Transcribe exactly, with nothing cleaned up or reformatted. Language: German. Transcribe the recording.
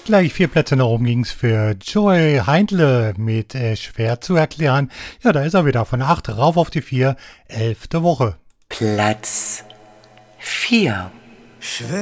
Gleich vier Plätze nach oben ging's für Joey Heindle mit äh, Schwer zu erklären. Ja, da ist er wieder von acht rauf auf die vier, elfte Woche. Platz vier. Schwer